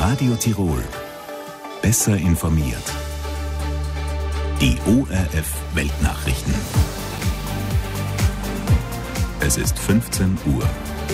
Radio Tirol. Besser informiert. Die ORF Weltnachrichten. Es ist 15 Uhr.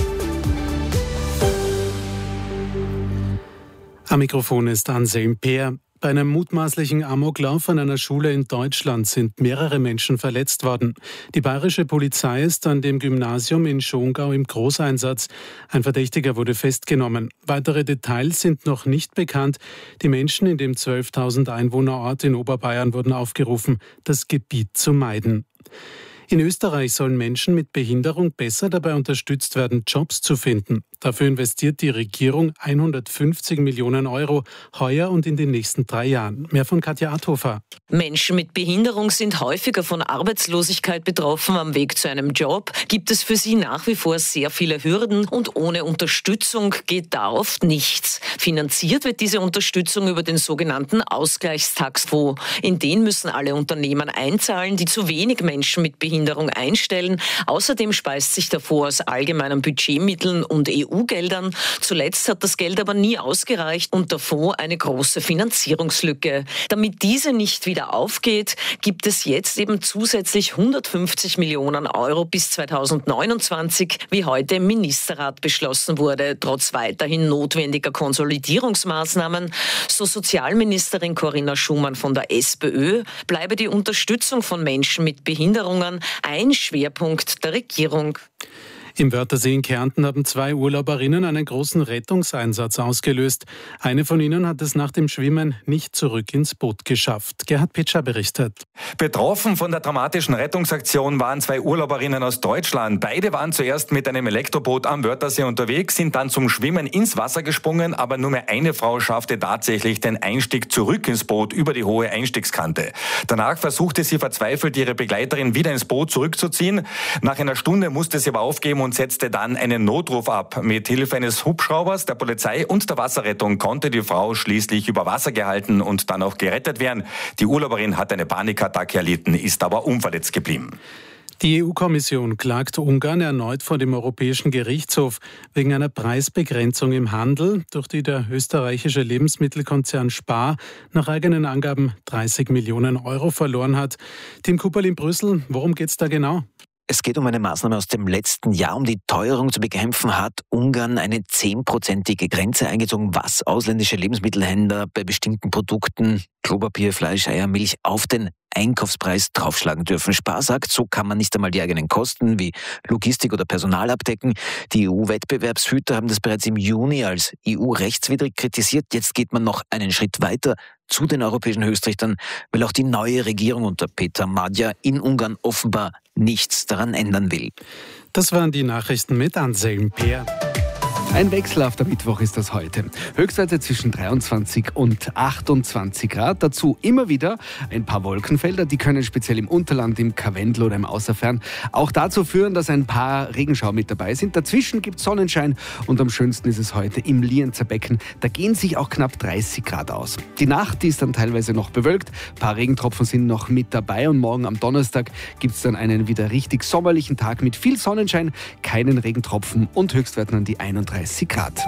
Am Mikrofon ist Anselm Peer. Bei einem mutmaßlichen Amoklauf an einer Schule in Deutschland sind mehrere Menschen verletzt worden. Die bayerische Polizei ist an dem Gymnasium in Schongau im Großeinsatz. Ein Verdächtiger wurde festgenommen. Weitere Details sind noch nicht bekannt. Die Menschen in dem 12.000 Einwohnerort in Oberbayern wurden aufgerufen, das Gebiet zu meiden. In Österreich sollen Menschen mit Behinderung besser dabei unterstützt werden, Jobs zu finden. Dafür investiert die Regierung 150 Millionen Euro heuer und in den nächsten 3 Jahren. Mehr von Katja Adhofer. Menschen mit Behinderung sind häufiger von Arbeitslosigkeit betroffen. Am Weg zu einem Job gibt es für sie nach wie vor sehr viele Hürden und ohne Unterstützung geht da oft nichts. Finanziert wird diese Unterstützung über den sogenannten Ausgleichstaxfonds. In den müssen alle Unternehmen einzahlen, die zu wenig Menschen mit Behinderung einstellen. Außerdem speist sich der Fonds aus allgemeinen Budgetmitteln und EU-Geldern. Zuletzt hat das Geld aber nie ausgereicht und der Fonds eine große Finanzierungslücke. Damit diese nicht wieder aufgeht, gibt es jetzt eben zusätzlich 150 Millionen Euro bis 2029, wie heute im Ministerrat beschlossen wurde, trotz weiterhin notwendiger Konsolidierungsmaßnahmen. So Sozialministerin Corinna Schumann von der SPÖ, bleibe die Unterstützung von Menschen mit Behinderungen ein Schwerpunkt der Regierung. Im Wörthersee in Kärnten haben 2 Urlauberinnen einen großen Rettungseinsatz ausgelöst. Eine von ihnen hat es nach dem Schwimmen nicht zurück ins Boot geschafft. Gerhard Pitscher berichtet. Betroffen von der dramatischen Rettungsaktion waren 2 Urlauberinnen aus Deutschland. Beide waren zuerst mit einem Elektroboot am Wörthersee unterwegs, sind dann zum Schwimmen ins Wasser gesprungen, aber nur mehr eine Frau schaffte tatsächlich den Einstieg zurück ins Boot über die hohe Einstiegskante. Danach versuchte sie verzweifelt, ihre Begleiterin wieder ins Boot zurückzuziehen. Nach einer Stunde musste sie aber aufgeben und setzte dann einen Notruf ab. Mit Hilfe eines Hubschraubers, der Polizei und der Wasserrettung konnte die Frau schließlich über Wasser gehalten und dann auch gerettet werden. Die Urlauberin hat eine Panikattacke erlitten, ist aber unverletzt geblieben. Die EU-Kommission klagt Ungarn erneut vor dem Europäischen Gerichtshof wegen einer Preisbegrenzung im Handel, durch die der österreichische Lebensmittelkonzern Spar nach eigenen Angaben 30 Millionen Euro verloren hat. Tim Kupperl in Brüssel, worum geht es da genau? Es geht um eine Maßnahme aus dem letzten Jahr. Um die Teuerung zu bekämpfen, hat Ungarn eine 10%ige Grenze eingezogen, was ausländische Lebensmittelhändler bei bestimmten Produkten, Klopapier, Fleisch, Eier, Milch, auf den Einkaufspreis draufschlagen dürfen. Spar sagt, so kann man nicht einmal die eigenen Kosten wie Logistik oder Personal abdecken. Die EU-Wettbewerbshüter haben das bereits im Juni als EU-rechtswidrig kritisiert. Jetzt geht man noch einen Schritt weiter zu den europäischen Höchstrichtern, weil auch die neue Regierung unter Peter Magyar in Ungarn offenbar nichts daran ändern will. Das waren die Nachrichten mit Anselm Peer. Ein wechselhafter Mittwoch ist das heute. Höchstwerte zwischen 23 und 28 Grad. Dazu immer wieder ein paar Wolkenfelder. Die können speziell im Unterland, im Karwendel oder im Außerfern auch dazu führen, dass ein paar Regenschauer mit dabei sind. Dazwischen gibt es Sonnenschein und am schönsten ist es heute im Lienzer Becken. Da gehen sich auch knapp 30 Grad aus. Die Nacht, die ist dann teilweise noch bewölkt. Ein paar Regentropfen sind noch mit dabei und morgen am Donnerstag gibt es dann einen wieder richtig sommerlichen Tag mit viel Sonnenschein, keinen Regentropfen und Höchstwerten an die 31 Grad.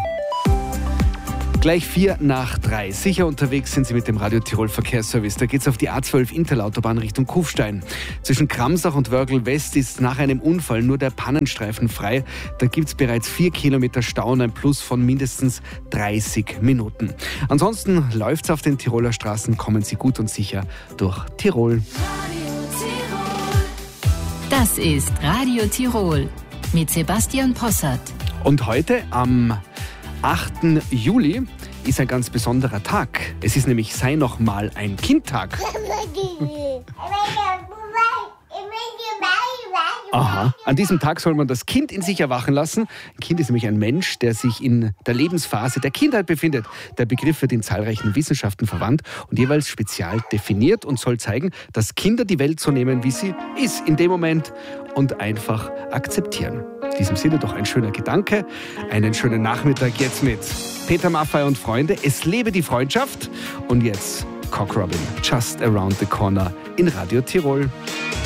Gleich 4:03. Sicher unterwegs sind Sie mit dem Radio Tirol Verkehrsservice. Da geht es auf die A12 Interlautobahn Richtung Kufstein. Zwischen Kramsach und Wörgl West ist nach einem Unfall nur der Pannenstreifen frei. Da gibt es bereits 4 Kilometer Stau und ein Plus von mindestens 30 Minuten. Ansonsten läuft es auf den Tiroler Straßen. Kommen Sie gut und sicher durch Tirol. Das ist Radio Tirol mit Sebastian Possart. Und heute, am 8. Juli, ist ein ganz besonderer Tag. Es ist nämlich Sei noch mal ein Kindtag. Aha. An diesem Tag soll man das Kind in sich erwachen lassen. Ein Kind ist nämlich ein Mensch, der sich in der Lebensphase der Kindheit befindet. Der Begriff wird in zahlreichen Wissenschaften verwandt und jeweils spezial definiert und soll zeigen, dass Kinder die Welt so nehmen, wie sie ist in dem Moment und einfach akzeptieren. In diesem Sinne doch ein schöner Gedanke. Einen schönen Nachmittag jetzt mit Peter Maffay und Freunde. Es lebe die Freundschaft. Und jetzt Cock Robin, Just Around the Corner in Radio Tirol.